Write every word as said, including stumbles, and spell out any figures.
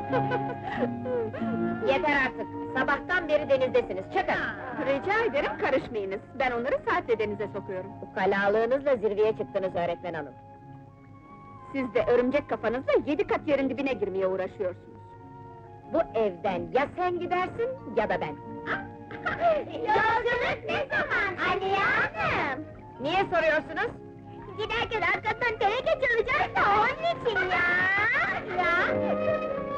Yeter artık! Sabahtan beri denizdesiniz, çıkın! Rica ederim karışmayınız, ben onları saatle denize sokuyorum. Ukalalığınızla zirveye çıktınız öğretmen hanım. Siz de örümcek kafanızla yedi kat yerin dibine girmeye uğraşıyorsunuz. Bu evden ya sen gidersin, ya da ben! Yolculuk ne zaman Aliye Hanım? Niye soruyorsunuz? Giderken arkadan teneke çalacağız da onun için ya! Ya!